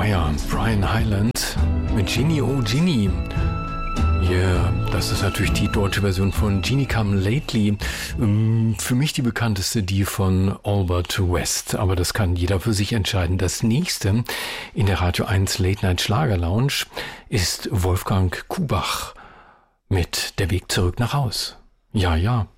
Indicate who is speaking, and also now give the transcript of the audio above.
Speaker 1: ja, Brian Hyland mit Ginny, oh Ginny. Yeah, das ist natürlich die deutsche Version von Jeannie Come Lately. Für mich die bekannteste, die von Albert West. Aber das kann jeder für sich entscheiden. Das nächste in der Radio 1 Late Night Schlager Lounge ist Wolfgang Kubach mit Der Weg zurück nach Haus. Ja, ja.